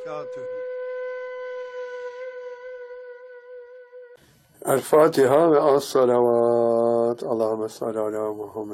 وبركاته. El Fatiha ve as-salavat. Allahümme salli ala Muhammed.